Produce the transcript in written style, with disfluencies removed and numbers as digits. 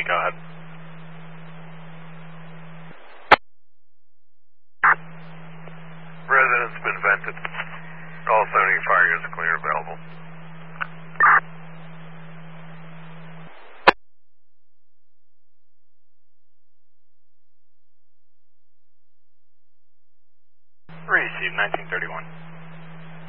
go ahead. Resident's been vented. All 70 fire units clear available. Received 1931.